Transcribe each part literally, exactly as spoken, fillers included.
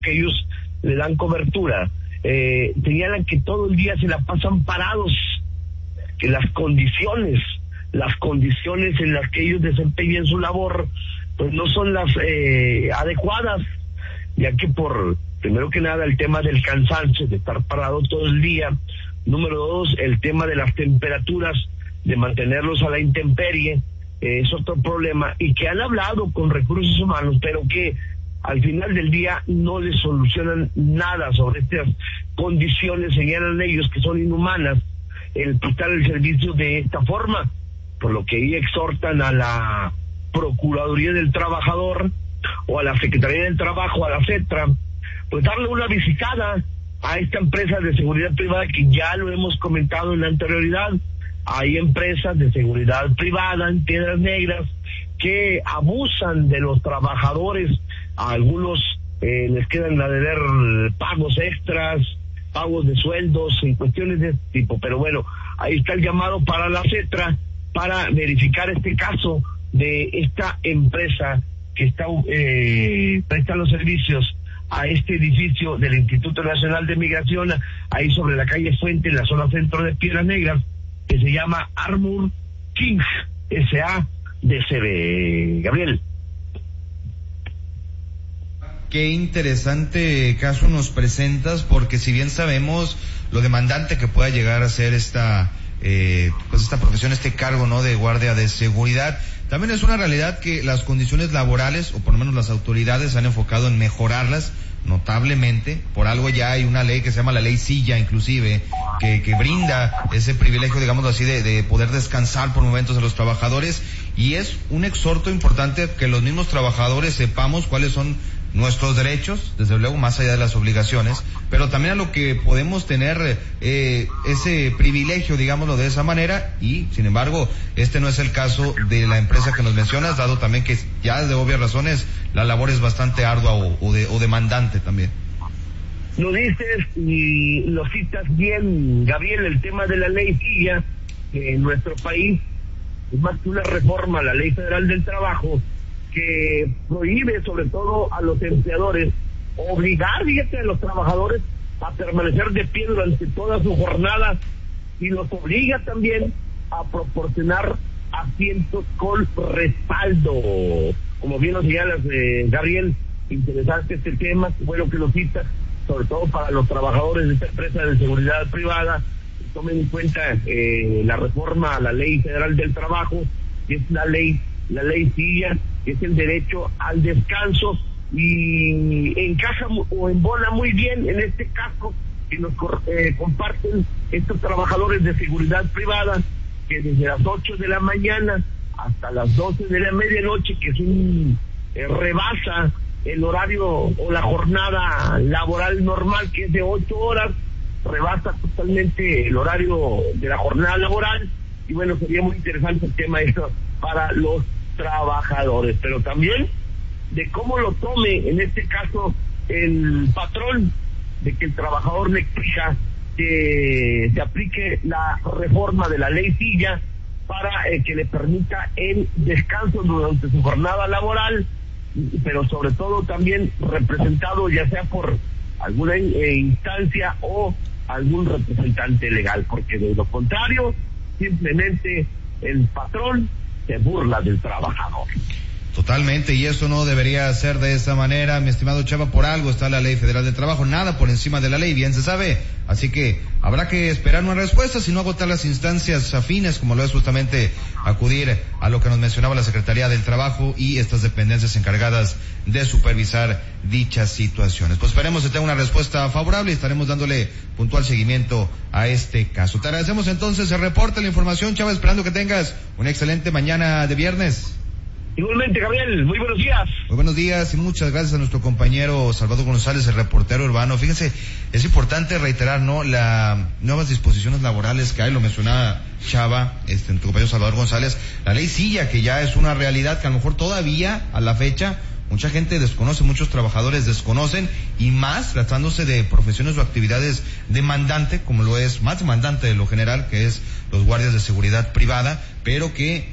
que ellos le dan cobertura, eh, señalan que todo el día se la pasan parados, que las condiciones, las condiciones en las que ellos desempeñan su labor, pues no son las eh, adecuadas, ya que por, primero que nada, el tema del cansancio, de estar parado todo el día. Número dos, el tema de las temperaturas, de mantenerlos a la intemperie, eh, es otro problema, y que han hablado con recursos humanos, pero que al final del día no les solucionan nada sobre estas condiciones, señalan ellos que son inhumanas el prestar el servicio de esta forma, por lo que ahí exhortan a la Procuraduría del Trabajador o a la Secretaría del Trabajo, a la CETRA, pues darle una visitada a esta empresa de seguridad privada, que ya lo hemos comentado en la anterioridad. Hay empresas de seguridad privada en Piedras Negras que abusan de los trabajadores. A algunos eh, les quedan a deber pagos extras, pagos de sueldos y cuestiones de este tipo. Pero bueno, ahí está el llamado para la CETRA para verificar este caso de esta empresa que está eh, presta los servicios a este edificio del Instituto Nacional de Migración, ahí sobre la calle Fuente, en la zona centro de Piedras Negras, que se llama Armour King S A D C B. Gabriel. Qué interesante caso nos presentas, porque si bien sabemos lo demandante que pueda llegar a ser esta eh, pues esta profesión, este cargo, ¿no?, de guardia de seguridad, también es una realidad que las condiciones laborales, o por lo menos las autoridades, han enfocado en mejorarlas notablemente. Por algo ya hay una ley que se llama la ley Silla, inclusive, que, que brinda ese privilegio, digamos así, de, de poder descansar por momentos a los trabajadores, y es un exhorto importante que los mismos trabajadores sepamos cuáles son nuestros derechos, desde luego más allá de las obligaciones, pero también a lo que podemos tener eh, ese privilegio, digámoslo de esa manera. Y sin embargo, este no es el caso de la empresa que nos mencionas, dado también que ya de obvias razones la labor es bastante ardua o, o, de, o demandante también. Lo dices y lo citas bien, Gabriel, el tema de la ley Silla, que en nuestro país es más que una reforma a la Ley Federal del Trabajo, que prohíbe sobre todo a los empleadores obligar, fíjate, a los trabajadores a permanecer de pie durante toda su jornada, y los obliga también a proporcionar asientos con respaldo. Como bien lo señalas, eh, Gabriel, interesante este tema, bueno que lo citas, sobre todo para los trabajadores de esta empresa de seguridad privada. Tomen en cuenta eh, la reforma a la Ley Federal del Trabajo, que es la ley, la ley Silla, que es el derecho al descanso, y encaja o embona muy bien en este caso que nos eh, comparten estos trabajadores de seguridad privada, que desde las ocho de la mañana hasta las doce de la medianoche, que es un eh, rebasa el horario o la jornada laboral normal, que es de ocho horas, rebasa totalmente el horario de la jornada laboral. Y bueno, sería muy interesante el tema esto para los trabajadores, pero también de cómo lo tome en este caso el patrón, de que el trabajador le exija que se aplique la reforma de la ley Silla para eh, que le permita el descanso durante su jornada laboral, pero sobre todo también representado ya sea por alguna eh, instancia o algún representante legal, porque de lo contrario simplemente el patrón se burla del trabajador. Totalmente, y esto no debería ser de esa manera, mi estimado Chava. Por algo está la Ley Federal del Trabajo, nada por encima de la ley, bien se sabe. Así que habrá que esperar una respuesta, si no agotar las instancias afines, como lo es justamente acudir a lo que nos mencionaba la Secretaría del Trabajo y estas dependencias encargadas de supervisar dichas situaciones. Pues esperemos que tenga una respuesta favorable y estaremos dándole puntual seguimiento a este caso. Te agradecemos entonces el reporte, la información, Chava, esperando que tengas una excelente mañana de viernes. Igualmente, Gabriel, muy buenos días. Muy buenos días y muchas gracias a nuestro compañero Salvador González, el reportero urbano. Fíjense, es importante reiterar, ¿no?, las nuevas disposiciones laborales que hay, lo mencionaba Chava, este, nuestro compañero Salvador González, la ley Silla, que ya es una realidad que a lo mejor todavía, a la fecha, mucha gente desconoce, muchos trabajadores desconocen, y más tratándose de profesiones o actividades demandante, como lo es, más demandante de lo general, que es los guardias de seguridad privada, pero que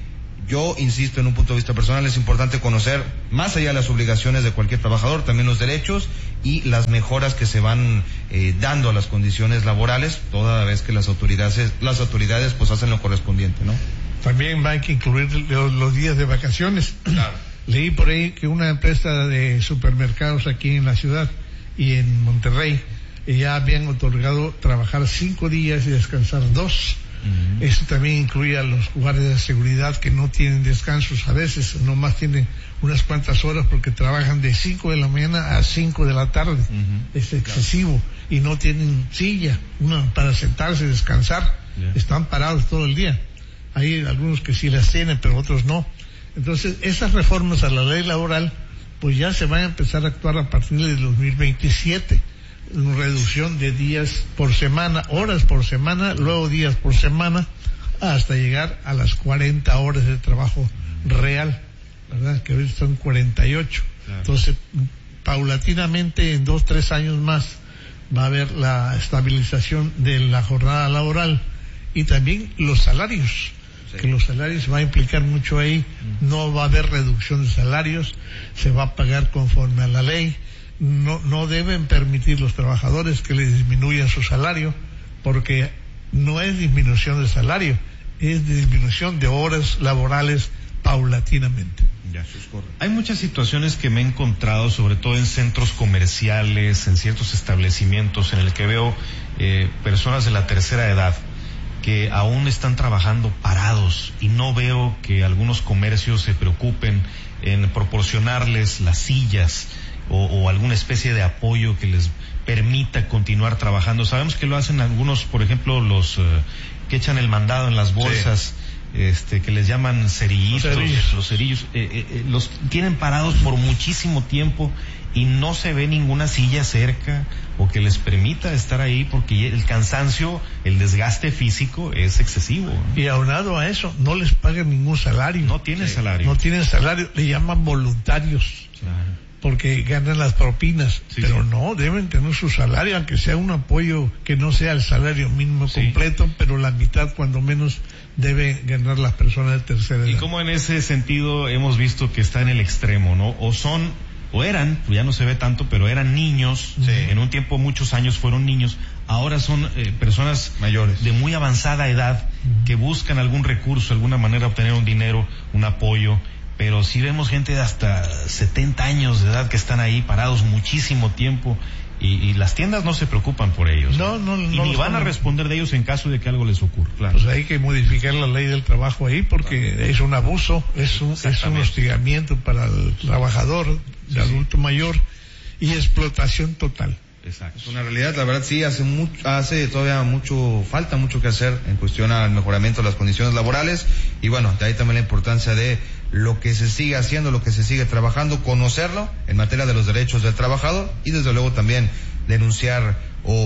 yo insisto, en un punto de vista personal, es importante conocer, más allá de las obligaciones de cualquier trabajador, también los derechos y las mejoras que se van eh, dando a las condiciones laborales, toda vez que las autoridades, las autoridades pues hacen lo correspondiente, ¿no? También hay que incluir los, los días de vacaciones. Claro. Leí por ahí que una empresa de supermercados aquí en la ciudad y en Monterrey ya habían otorgado trabajar cinco días y descansar dos. Uh-huh. Eso también incluye a los guardias de seguridad que no tienen descansos a veces, nomás tienen unas cuantas horas porque trabajan de cinco de la mañana a cinco de la tarde. Uh-huh. Es excesivo. Claro. Y no tienen silla una para sentarse y descansar. Yeah. Están parados todo el día. Hay algunos que sí las tienen, pero otros no. Entonces, esas reformas a la ley laboral, pues ya se van a empezar a actuar a partir del dos mil veintisiete. Una reducción de días por semana, horas por semana, luego días por semana, hasta llegar a las cuarenta horas de trabajo real, ¿verdad? Que hoy son cuarenta y ocho. Claro. Entonces, paulatinamente, en dos, tres años más, va a haber la estabilización de la jornada laboral y también los salarios. Sí. Que los salarios va a implicar mucho ahí, no va a haber reducción de salarios, se va a pagar conforme a la ley. No, no deben permitir los trabajadores que les disminuyan su salario, porque no es disminución de salario, es disminución de horas laborales paulatinamente. Ya, eso es correcto. Hay muchas situaciones que me he encontrado, sobre todo en centros comerciales, en ciertos establecimientos, en el que veo eh, personas de la tercera edad que aún están trabajando parados, y no veo que algunos comercios se preocupen en proporcionarles las sillas O, o alguna especie de apoyo que les permita continuar trabajando. Sabemos que lo hacen algunos, por ejemplo, los uh, que echan el mandado en las bolsas, sí. este, que les llaman cerillitos, los cerillos, los, cerillos eh, eh, los tienen parados por muchísimo tiempo y no se ve ninguna silla cerca o que les permita estar ahí, porque el cansancio, el desgaste físico es excesivo, ¿no? Y aunado a eso, no les pagan ningún salario. No tienen sí. salario. No tienen salario, le llaman voluntarios. Claro. Porque ganan las propinas, sí, pero sí. no, deben tener su salario, aunque sea un apoyo que no sea el salario mínimo sí. completo, pero la mitad cuando menos debe ganar las personas de tercera edad. Y como en ese sentido hemos visto que está en el extremo, ¿no? O son, o eran, ya no se ve tanto, pero eran niños, sí. en un tiempo, muchos años fueron niños, ahora son eh, personas mayores, de muy avanzada edad, uh-huh. que buscan algún recurso, alguna manera de obtener un dinero, un apoyo. Pero sí vemos gente de hasta setenta años de edad que están ahí parados muchísimo tiempo y, y las tiendas no se preocupan por ellos. No, no, no. Y ni van a responder de ellos en caso de que algo les ocurra. Claro. Pues hay que modificar la ley del trabajo ahí porque claro. es un abuso, es un, es un hostigamiento para el trabajador de adulto mayor y explotación total. Exacto. Es una realidad, la verdad sí, hace mucho, hace todavía mucho, falta mucho que hacer en cuestión al mejoramiento de las condiciones laborales y bueno, de ahí también la importancia de lo que se sigue haciendo, lo que se sigue trabajando, conocerlo en materia de los derechos del trabajador y desde luego también denunciar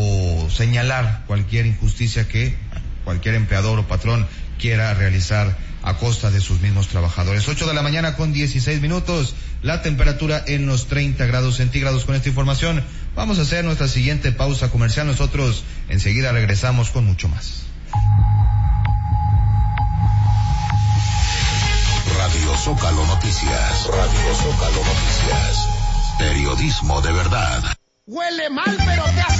o señalar cualquier injusticia que cualquier empleador o patrón quiera realizar a costa de sus mismos trabajadores. Ocho de la mañana con dieciséis minutos, la temperatura en los treinta grados centígrados. Con esta información vamos a hacer nuestra siguiente pausa comercial. Nosotros enseguida regresamos con mucho más. Radio Zócalo Noticias. Radio Zócalo Noticias. Periodismo de verdad. Huele mal, pero te hace